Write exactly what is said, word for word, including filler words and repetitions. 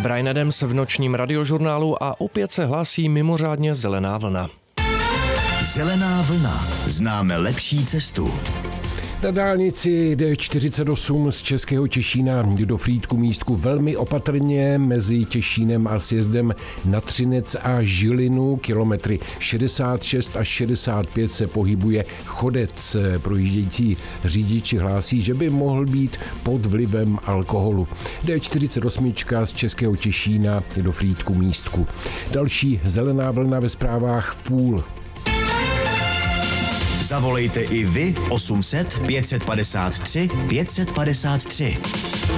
Bryan Adams v nočním radiožurnálu a opět se hlásí mimořádně zelená vlna. Zelená vlna. Známe lepší cestu. Na dálnici D čtyřicet osm z Českého Těšína do Frýdku místku velmi opatrně mezi Těšínem a sjezdem na Třinec a Žilinu. Kilometry šedesát šest až šedesát pět se pohybuje chodec. Projíždějící řidiči hlásí, že by mohl být pod vlivem alkoholu. D čtyřicet osm z Českého Těšína do Frýdku místku. Další zelená vlna ve zprávách v půl. Zavolejte i vy osm set pět set padesát tři pět set padesát tři.